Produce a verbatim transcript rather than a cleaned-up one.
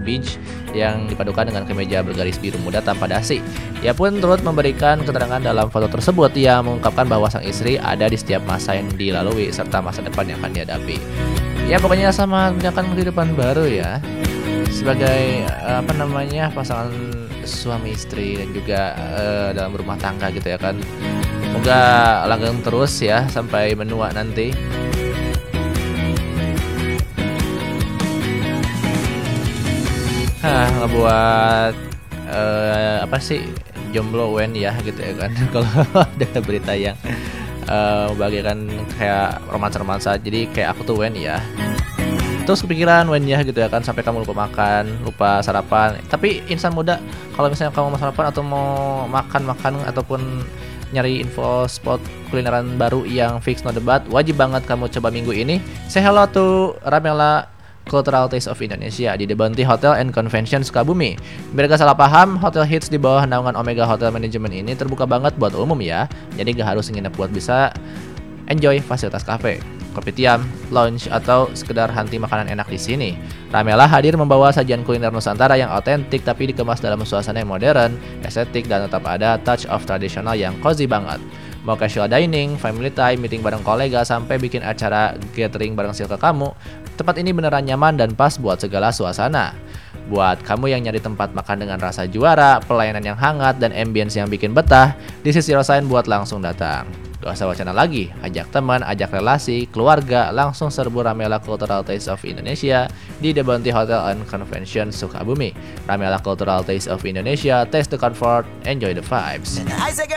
beige yang dipadukan dengan kemeja bergaris biru muda tanpa dasi. Ia pun turut memberikan keterangan dalam foto tersebut yang mengungkapkan bahwa sang istri ada di setiap masa yang dilalui serta masa depan yang akan dihadapi. Ya pokoknya sama menyaksikan kehidupan baru ya, sebagai apa namanya pasangan suami istri dan juga uh, dalam rumah tangga gitu ya kan. Semoga langgeng terus ya sampai menua nanti. Hah, ngebuat uh, apa sih jomblo wen ya gitu ya kan. Kalau ada berita yang uh, bagikan kayak romansa-romansa, jadi kayak aku tuh wen ya. Terus kepikiran wen ya gitu ya kan, sampai kamu lupa makan, lupa sarapan. Tapi insan muda, kalau misalnya kamu mau sarapan atau mau makan-makan ataupun nyari info spot kulineran baru yang fix no debat, wajib banget kamu coba minggu ini. Say hello to Ramela Cultural Taste of Indonesia di The Bounty Hotel and Convention Sukabumi. Biar gak salah paham, hotel hits di bawah naungan Omega Hotel Management ini terbuka banget buat umum ya. Jadi gak harus nginep buat bisa enjoy fasilitas cafe, kopi tiam, lounge, atau sekedar hanti makanan enak di sini. Ramela hadir membawa sajian kuliner Nusantara yang otentik tapi dikemas dalam suasana yang modern, estetik, dan tetap ada touch of tradisional yang cozy banget. Mau casual dining, family time, meeting bareng kolega, sampai bikin acara gathering bareng circle kamu, tempat ini beneran nyaman dan pas buat segala suasana. Buat kamu yang nyari tempat makan dengan rasa juara, pelayanan yang hangat, dan ambience yang bikin betah, this is your sign buat langsung datang. Gak usah wacana lagi, ajak teman, ajak relasi, keluarga, langsung serbu Ramela Cultural Taste of Indonesia di The Bounty Hotel and Convention Sukabumi. Ramela Cultural Taste of Indonesia, taste the comfort, enjoy the vibes.